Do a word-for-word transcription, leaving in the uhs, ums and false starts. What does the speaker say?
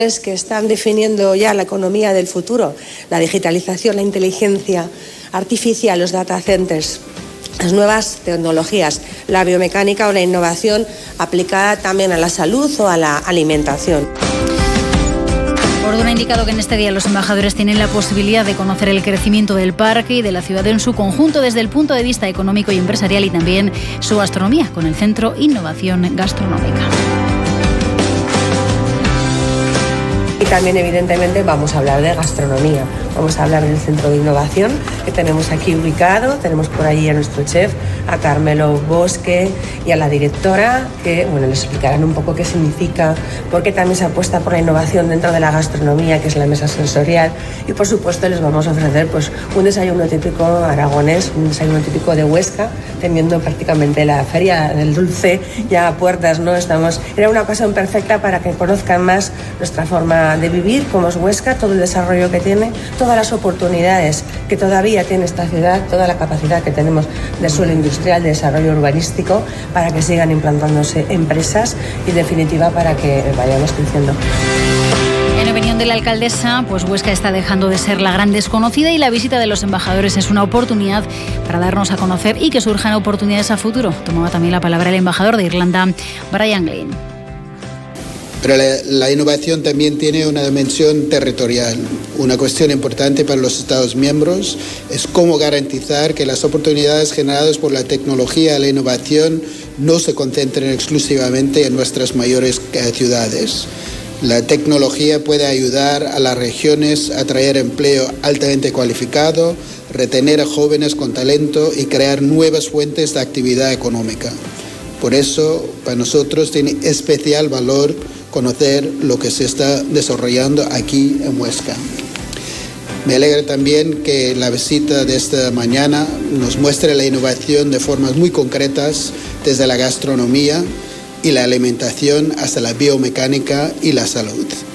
que están definiendo ya la economía del futuro, la digitalización, la inteligencia artificial, los data centers, las nuevas tecnologías, la biomecánica o la innovación aplicada también a la salud o a la alimentación. Orduna ha indicado que en este día los embajadores tienen la posibilidad de conocer el crecimiento del parque y de la ciudad en su conjunto desde el punto de vista económico y empresarial y también su gastronomía con el Centro Innovación Gastronómica. Y también, evidentemente, vamos a hablar de gastronomía. Vamos a hablar del Centro de Innovación que tenemos aquí ubicado. Tenemos por allí a nuestro chef, a Carmelo Bosque, y a la directora, que bueno, les explicarán un poco qué significa, porque también se apuesta por la innovación dentro de la gastronomía, que es la mesa sensorial. Y, por supuesto, les vamos a ofrecer pues, un desayuno típico aragonés, un desayuno típico de Huesca, teniendo prácticamente la Feria del Dulce ya a puertas, ¿no? Estamos, era una ocasión perfecta para que conozcan más nuestra forma de vivir, como es Huesca, todo el desarrollo que tiene, todas las oportunidades que todavía tiene esta ciudad, toda la capacidad que tenemos de suelo industrial, de desarrollo urbanístico, para que sigan implantándose empresas y, en definitiva, para que vayamos creciendo. En opinión de la alcaldesa, pues Huesca está dejando de ser la gran desconocida y la visita de los embajadores es una oportunidad para darnos a conocer y que surjan oportunidades a futuro. Tomaba también la palabra el embajador de Irlanda, Brian Glynn. Pero la, la innovación también tiene una dimensión territorial. Una cuestión importante para los Estados miembros es cómo garantizar que las oportunidades generadas por la tecnología y la innovación no se concentren exclusivamente en nuestras mayores eh, ciudades. La tecnología puede ayudar a las regiones a traer empleo altamente cualificado, retener a jóvenes con talento y crear nuevas fuentes de actividad económica. Por eso, para nosotros tiene especial valor conocer lo que se está desarrollando aquí en Huesca. Me alegra también que la visita de esta mañana nos muestre la innovación de formas muy concretas, desde la gastronomía y la alimentación hasta la biomecánica y la salud.